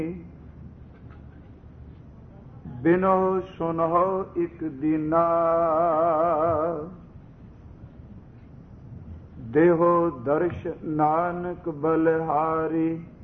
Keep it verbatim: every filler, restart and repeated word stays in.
ਬਿਨੋ ਸੁਨਹੁ ਇਕ ਦੀਨਾ। ਦੇਹੋ ਦਰਸ਼ ਨਾਨਕ ਬਲਿਹਾਰੀ।